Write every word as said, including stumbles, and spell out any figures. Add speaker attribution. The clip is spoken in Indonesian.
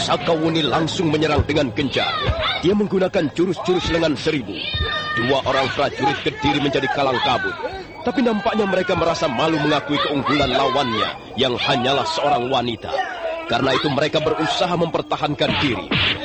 Speaker 1: Sakawuni langsung menyerang dengan gencar. Dia menggunakan jurus-jurus lengan seribu. Dua orang prajurit Kediri menjadi kalang kabut. Tapi nampaknya mereka merasa malu mengakui keunggulan lawannya yang hanyalah seorang wanita. Karena itu mereka berusaha mempertahankan diri.